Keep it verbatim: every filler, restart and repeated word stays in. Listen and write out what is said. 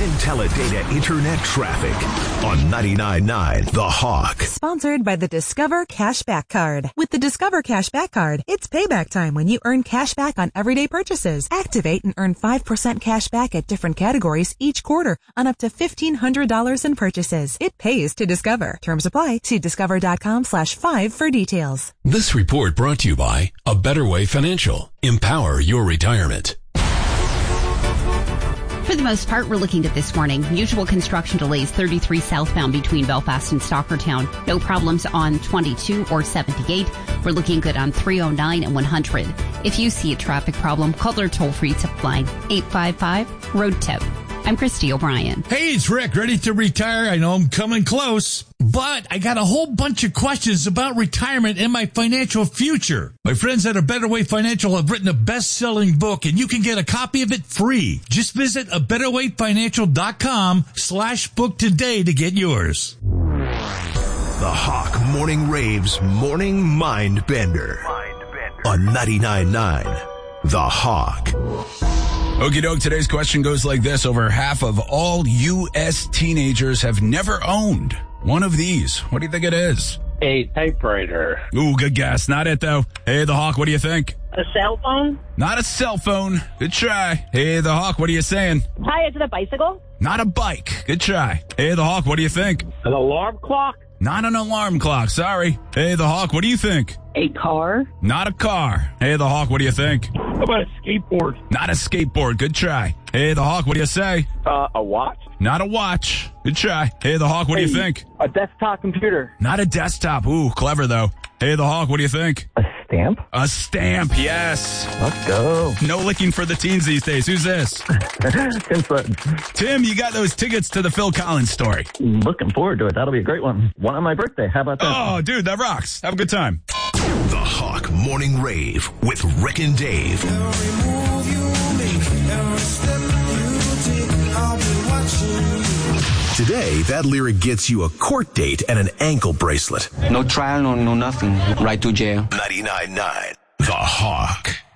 Teledata Internet Traffic on ninety-nine point nine The Hawk. Sponsored by the Discover Cashback Card. With the Discover Cashback Card, it's payback time when you earn cash back on everyday purchases. Activate and earn five percent cash back at different categories each quarter on up to fifteen hundred dollars in purchases. It pays to Discover. Terms apply. See discover.com slash five for details. This report brought to you by A Better Way Financial. Empower your retirement. For the most part, we're looking at this morning. Usual construction delays thirty-three southbound between Belfast and Stockertown. No problems on twenty-two or seventy-eight. We're looking good on three oh nine and one hundred. If you see a traffic problem, call their toll-free tip line, eight five five, road tip. I'm Christy O'Brien. Hey, it's Rick, ready to retire. I know I'm coming close, but I got a whole bunch of questions about retirement and my financial future. My friends at A Better Way Financial have written a best-selling book, and you can get a copy of it free. Just visit a better way financial dot com slash book today to get yours. The Hawk Morning Raves Morning Mind Bender on ninety-nine point nine The Hawk. Okie doke, today's question goes like this. Over half of all U S teenagers have never owned one of these. What do you think it is? A typewriter. Ooh, good guess. Not it, though. Hey, the Hawk, what do you think? A cell phone? Not a cell phone. Good try. Hey, the Hawk, what are you saying? Hi, is it a bicycle? Not a bike. Good try. Hey, the Hawk, what do you think? An alarm clock? Not an alarm clock. Sorry. Hey, the Hawk, what do you think? A car? Not a car. Hey, the Hawk, what do you think? How about a skateboard? Not a skateboard. Good try. Hey, the Hawk, what do you say? Uh, a watch? Not a watch. Good try. Hey, the Hawk, what hey, do you think? A desktop computer. Not a desktop. Ooh, clever, though. Hey, the Hawk, what do you think? A stamp? A stamp, yes. Let's go. No licking for the teens these days. Who's this? Tim Sutton. Tim, you got those tickets to the Phil Collins story. Looking forward to it. That'll be a great one. One on my birthday. How about that? Oh, dude, that rocks. Have a good time. The Hawk Morning Rave with Rick and Dave. Every move you make, every step you take, I'll be watching you. Today, that lyric gets you a court date and an ankle bracelet. No trial, no, no nothing. Right to jail. ninety-nine point nine The Hawk.